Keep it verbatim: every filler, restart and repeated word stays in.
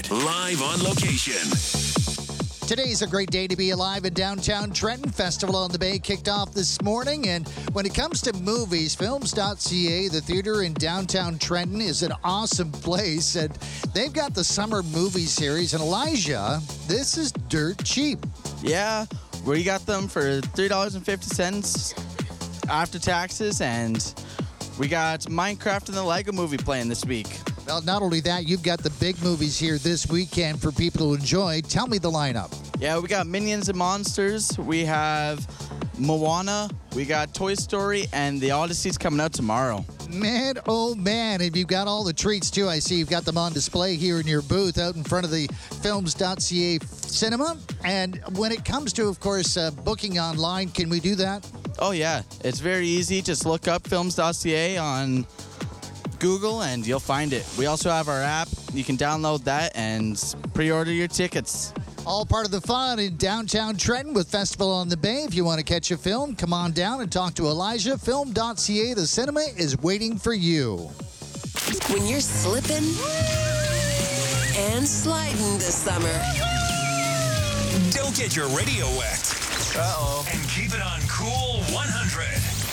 hundred, live on location. Today's a great day to be alive in downtown Trenton. Festival on the Bay kicked off this morning. And when it comes to movies, films dot c a, the theater in downtown Trenton, is an awesome place. And they've got the summer movie series. And Elijah, this is dirt cheap. Yeah, we got them for three dollars and fifty cents after taxes. And we got Minecraft and the Lego Movie playing this week. Well, not only that, you've got the big movies here this weekend for people to enjoy. Tell me the lineup. Yeah, we got Minions and Monsters. We have Moana. We got Toy Story, and The Odyssey's coming out tomorrow. Man, oh man, and you've got all the treats too. I see you've got them on display here in your booth out in front of the films dot c a cinema. And when it comes to, of course, uh, booking online, can we do that? Oh, yeah. It's very easy. Just look up films dot c a on Google and you'll find it. We also have our app. You can download that and pre-order your tickets. All part of the fun in downtown Trenton with Festival on the Bay. If you want to catch a film, come on down and talk to Elijah. film dot c a, the cinema, is waiting for you. When you're slipping and sliding this summer. Don't get your radio wet. Uh-oh. And keep it on Cool one hundred.